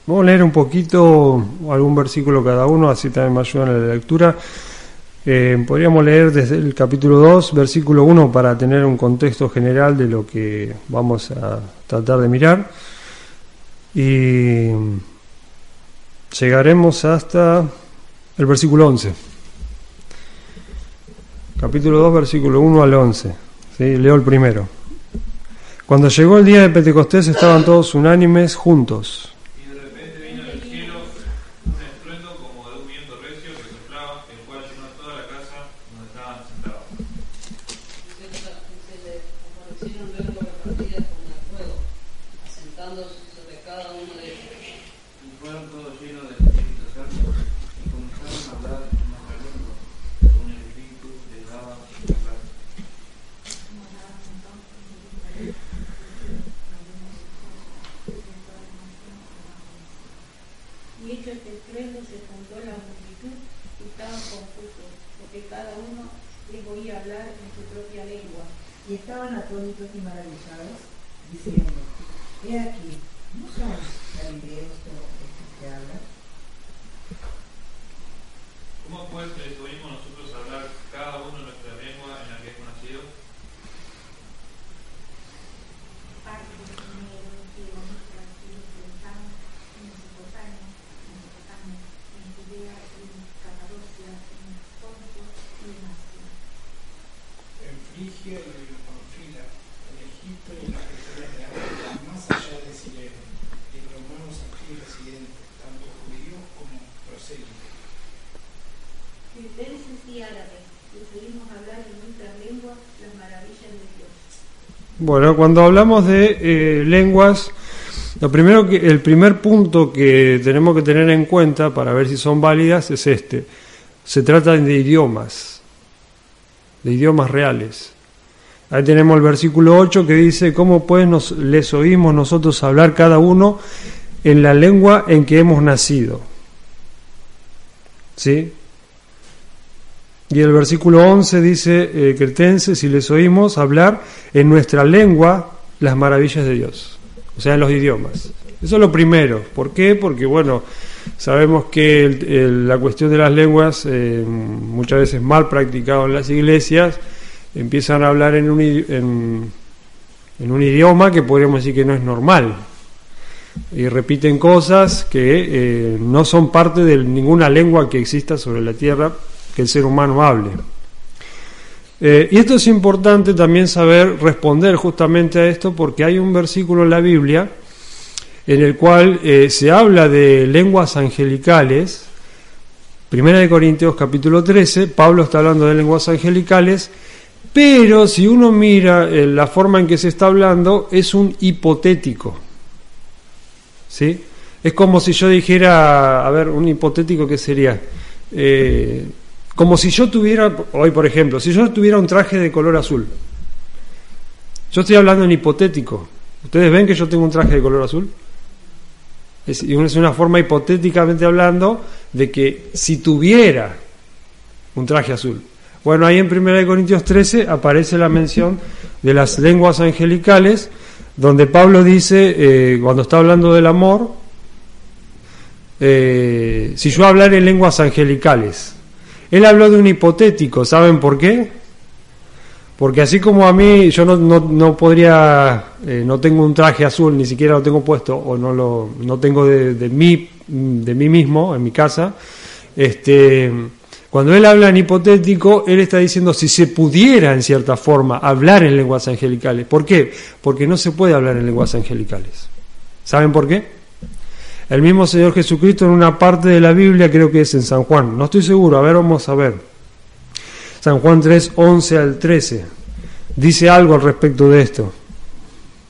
Vamos a leer un poquito, algún versículo cada uno, así también me ayudan en la lectura. Podríamos leer desde el capítulo 2, versículo 1, para tener un contexto general de lo que vamos a tratar de mirar. Y llegaremos hasta el versículo 11. Capítulo 2, versículo 1 al 11. ¿Sí? Leo el primero. Cuando llegó el día de Pentecostés estaban todos unánimes juntos. Y estaban atónitos y maravillados, diciendo: He aquí, ¿no son galileos todos estos que hablan? ¿Cómo pues les oímos nosotros hablar cada uno en nuestra lengua en la que hemos nacido? Parte de los antiguos nacidos pensaban en Mesopotamia, en Judea, en Capadocia, en Ponto y en Asia. En Frigia y en Panfilia, en Egipto y en las regiones de África, más allá de Cirene, y romanos aquí residentes, tanto judíos como prosélitos. Cretenses y árabes, les oímos hablar en nuestras lenguas las maravillas de Dios. Bueno, cuando hablamos de lenguas, el primer punto que tenemos que tener en cuenta para ver si son válidas es este. Se trata de idiomas reales. Ahí tenemos el versículo 8 que dice: ¿Cómo pues les oímos nosotros hablar cada uno en la lengua en que hemos nacido? ¿Sí? Y el versículo 11 dice: cretenses, y les oímos hablar en nuestra lengua las maravillas de Dios. O sea, en los idiomas. Eso es lo primero. ¿Por qué? Porque, bueno, sabemos que la cuestión de las lenguas, muchas veces mal practicado en las iglesias, empiezan a hablar en un idioma que podríamos decir que no es normal. Y repiten cosas que no son parte de ninguna lengua que exista sobre la tierra que el ser humano hable. Y esto es importante también saber responder justamente a esto, porque hay un versículo en la Biblia en el cual se habla de lenguas angelicales. 1 Corintios capítulo 13, Pablo está hablando de lenguas angelicales, pero si uno mira la forma en que se está hablando, es un hipotético. ¿Sí? Es como si yo dijera, a ver, un hipotético, ¿qué sería? Como si yo tuviera, hoy por ejemplo, si yo tuviera un traje de color azul. Yo estoy hablando en hipotético. ¿Ustedes ven que yo tengo un traje de color azul? Es una forma hipotéticamente hablando de que si tuviera un traje azul. Bueno, ahí en 1 Corintios 13 aparece la mención de las lenguas angelicales, donde Pablo dice, cuando está hablando del amor, si yo hablara en lenguas angelicales. Él habló de un hipotético, ¿saben por qué? Porque así como a mí, yo no podría, no tengo un traje azul, ni siquiera lo tengo puesto, o no tengo de mí mismo, en mi casa, cuando él habla en hipotético, él está diciendo si se pudiera, en cierta forma, hablar en lenguas angelicales. ¿Por qué? Porque no se puede hablar en lenguas angelicales. ¿Saben por qué? El mismo Señor Jesucristo en una parte de la Biblia, creo que es en San Juan, no estoy seguro, a ver, vamos a ver. San Juan 3, 11 al 13, dice algo al respecto de esto.